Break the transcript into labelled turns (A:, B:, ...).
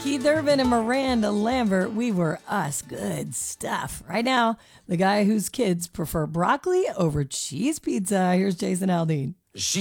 A: Keith Urban and Miranda Lambert, we were us. Good stuff. Right now, the guy whose kids prefer broccoli over cheese pizza. Here's Jason Aldean.
B: She